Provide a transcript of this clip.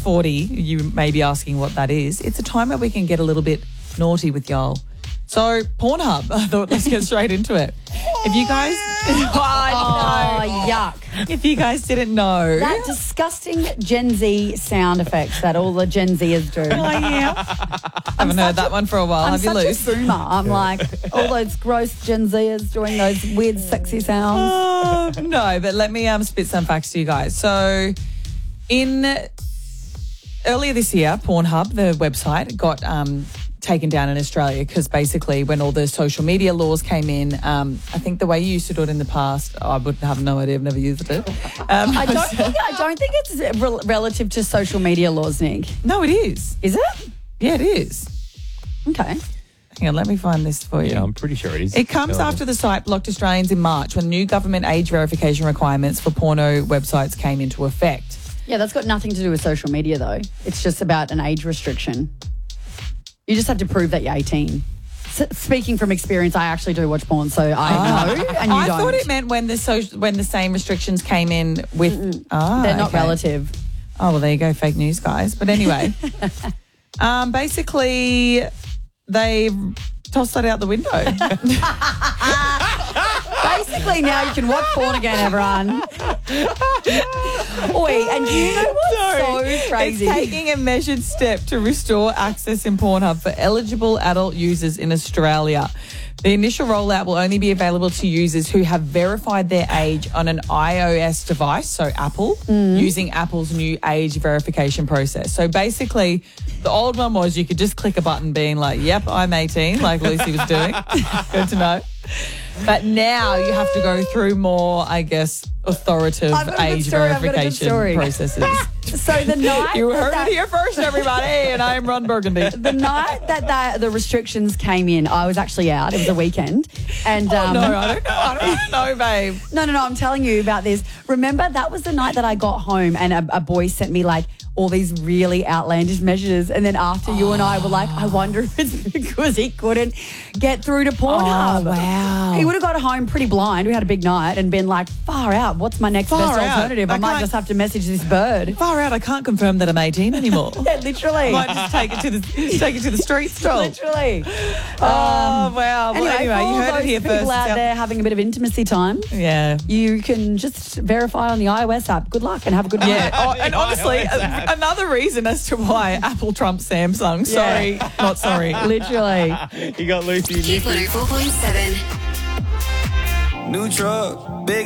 5:40, you may be asking what that is. It's a time where we can get a little bit naughty with y'all. So, Pornhub, I thought let's get straight into it. If you guys... Oh, yuck. If you guys didn't know... That disgusting Gen Z sound effects that all the Gen Zers do. Oh, yeah. Haven't heard that one for a while. I'm Have you such loose? a boomer. I'm like, all those gross Gen Zers doing those weird, sexy sounds. No, but let me spit some facts to you guys. So, earlier this year, Pornhub, the website, got taken down in Australia because basically when all the social media laws came in, I think the way you used to do it in the past, I would have no idea. I've never used it. I don't think it's relative to social media laws, Nick. No, it is. Is it? Yeah, it is. Okay. Hang on, let me find this for you. Yeah, I'm pretty sure it is. It comes after the site blocked Australians in March when new government age verification requirements for porno websites came into effect. Yeah, that's got nothing to do with social media, though. It's just about an age restriction. You just have to prove that you're 18. Speaking from experience, I actually do watch porn, so I know, and you don't. I thought it meant when the same restrictions came in with... They're not relative. Oh, well, there you go, fake news, guys. But anyway, basically, they tossed that out the window. Basically, now you can watch porn again, everyone. Oi, and you know what's so crazy? It's taking a measured step to restore access in Pornhub for eligible adult users in Australia. The initial rollout will only be available to users who have verified their age on an iOS device, so Apple, using Apple's new age verification process. So basically, the old one was you could just click a button being like, yep, I'm 18, like Lucy was doing. Good to know. But now you have to go through more, I guess, authoritative age verification processes. So the night... You heard it here first, everybody, and I'm Ron Burgundy. The night that the restrictions came in, I was actually out. It was a weekend. And no, I don't know, babe. No, I'm telling you about this. Remember, that was the night that I got home and a boy sent me like all these really outlandish measures. And then after you and I were like, I wonder if it's because he couldn't get through to Pornhub. Oh, wow. He would have got home pretty blind. We had a big night and been like, far out. What's my next best alternative? I might just have to message this bird. Far out. I can't confirm that I'm 18 anymore. Yeah, literally. I might just take it to the street stall. Literally. Oh, wow. Well, anyway, you heard it here people first. Out there having a bit of intimacy time. Yeah. You can just verify on the iOS app. Good luck and have a good night. Yeah. And honestly, another reason as to why Apple trumps Samsung. Sorry, not sorry. Literally. You got Lucy. Kiss 104.7. New truck, big